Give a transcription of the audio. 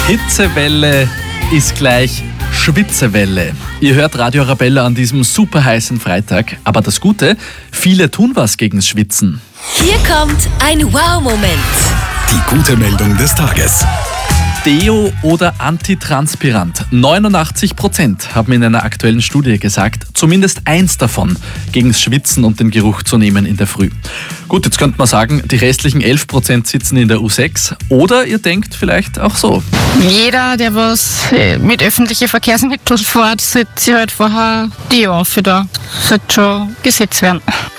Hitzewelle ist gleich Schwitzewelle. Ihr hört Radio Arabella an diesem super heißen Freitag. Aber das Gute, viele tun was gegens Schwitzen. Hier kommt ein Wow-Moment. Die gute Meldung des Tages. Deo oder Antitranspirant. 89% haben in einer aktuellen Studie gesagt, zumindest eins davon gegens Schwitzen und den Geruch zu nehmen in der Früh. Gut, jetzt könnte man sagen, die restlichen 11% sitzen in der U6. Oder ihr denkt vielleicht auch so. Jeder, der was mit öffentlichen Verkehrsmitteln fährt, sollte sich halt vorher Deo auf da. Sollte schon gesetzt werden.